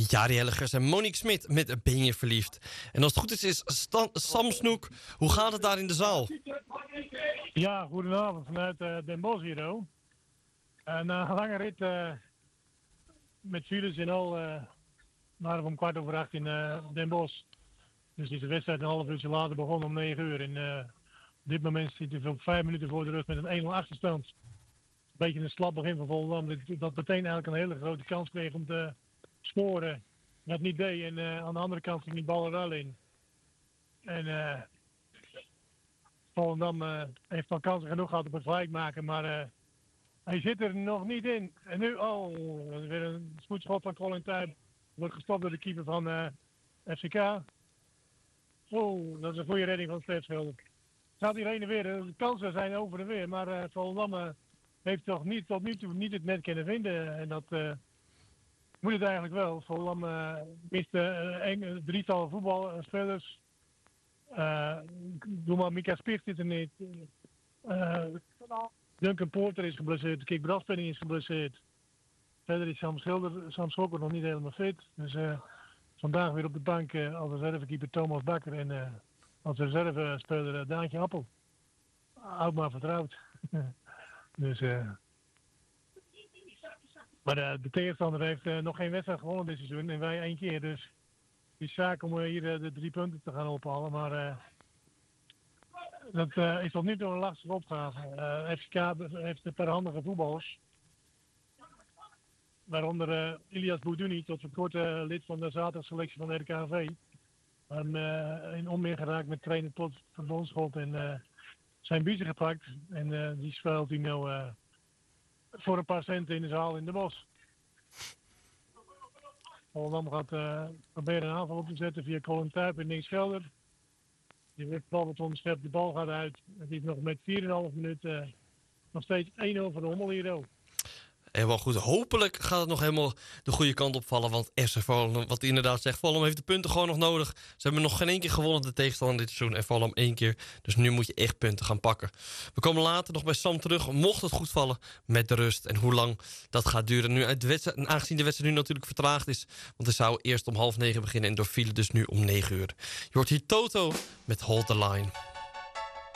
Jari Hellegers en Monique Smit met Ben je verliefd. En als het goed is Sam Snoek. Hoe gaat het daar in de zaal? Ja, goedenavond vanuit Den Bosch hier. Na een lange rit met files en al waren we om 7:15 in Den Bosch. Dus is de wedstrijd een half uurtje later begonnen om 9 uur. En op dit moment zitten we op 5 minuten voor de rust met een 1-0 achterstand. Een beetje een slap begin van Volendam. Dat meteen eigenlijk een hele grote kans kreeg om te scoren. Dat niet deed. En aan de andere kant ging die bal er wel in. En Volendam heeft al kansen genoeg gehad op het gelijk maken. Maar hij zit er nog niet in. En nu, weer een spoedschot van Colin Tuip. Wordt gestopt door de keeper van FCK. Dat is een goede redding van Stef Schilder. Gaat hier heen en weer. De kansen zijn over en weer. Maar Volendam heeft toch tot nu toe niet het net kunnen vinden. En dat moet het eigenlijk wel. Volendam mist een drietal voetbalspelers. Doe maar, Mika Spicht zit er niet. Duncan Porter is geblesseerd. Kik Braspenning is geblesseerd. Verder is Sam Schokker nog niet helemaal fit. Dus vandaag weer op de bank als reservekeeper Thomas Bakker. En als reservespeler Daantje Appel. Oud maar vertrouwd. Dus, maar de tegenstander heeft nog geen wedstrijd gewonnen dit seizoen. En wij 1 keer. Dus het is zaak om hier de 3 punten te gaan ophalen. Maar dat is tot nu toe een lastige opgave. FCK heeft een paar handige voetballers. Waaronder Ilias Boudouni, tot voor kort lid van de zaterdagselectie van de RKV. In onmeer geraakt met trainer tot verbondsschot en zijn biezen gepakt. En die speelt hij nou voor een paar centen in de zaal in de Bos. Volendam gaat proberen een aanval op te zetten via Colin Tuip en Nick Schelder. Die wordt bal onderschept, de bal gaat uit. Het is nog met 4,5 minuten nog steeds 1-0 voor de Hommel hier. Helemaal goed. Hopelijk gaat het nog helemaal de goede kant opvallen. Want FC Volendam, wat hij inderdaad zegt, Volendam heeft de punten gewoon nog nodig. Ze hebben nog geen 1 keer gewonnen de tegenstander dit seizoen. En Volendam 1 keer. Dus nu moet je echt punten gaan pakken. We komen later nog bij Sam terug. Mocht het goed vallen met de rust. En hoe lang dat gaat duren. Nu uit de wedstrijd, aangezien de wedstrijd nu natuurlijk vertraagd is. Want het zou eerst om 8:30 beginnen. En door file dus nu om 9 uur. Je hoort hier Toto met Hold the Line.